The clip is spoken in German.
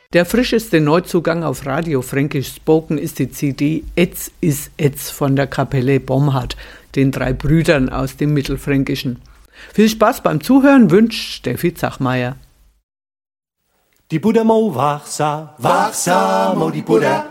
Der frischeste Neuzugang auf Radio Fränkisch Spoken ist die CD Etz is Etz von der Kapelle Bomhard, den 3 Brüdern aus dem Mittelfränkischen. Viel Spaß beim Zuhören wünscht Steffi Zachmeier. Die Buddha mo wachsa, mo die Buddha.